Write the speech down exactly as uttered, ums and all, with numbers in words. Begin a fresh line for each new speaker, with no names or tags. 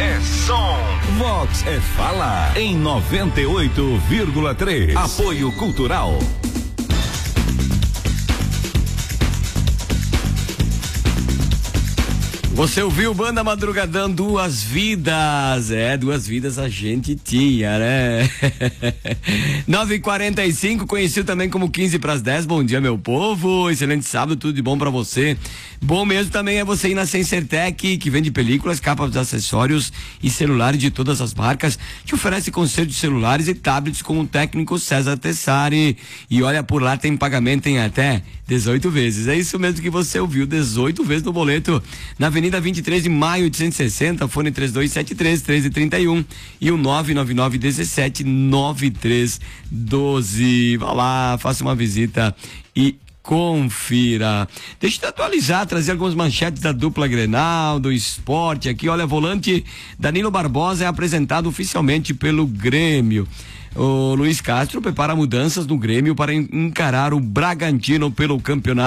é som. Vox é fala em noventa e oito vírgula três. Apoio Cultural.
Você ouviu Banda Madrugadão, Duas Vidas? É, duas vidas a gente tinha, né? nove e quarenta e cinco, conhecido também como quinze para as dez. Bom dia, meu povo. Excelente sábado, tudo de bom pra você. Bom mesmo também é você ir na Sensertec, que vende películas, capas, acessórios e celulares de todas as marcas, que oferece conserto de celulares e tablets com o técnico César Tessari. E olha, por lá tem pagamento em até dezoito vezes. É isso mesmo que você ouviu, dezoito vezes no boleto. Na Avenida vinte e três de maio, oitocentos e sessenta, fone três dois sete três, um três três um e o nove nove nove um sete, nove três um dois. Vá lá, faça uma visita e confira. Deixa eu te atualizar, trazer algumas manchetes da dupla Grenal, do esporte aqui. Olha, volante Danilo Barbosa é apresentado oficialmente pelo Grêmio. O Luiz Castro prepara mudanças no Grêmio para encarar o Bragantino pelo campeonato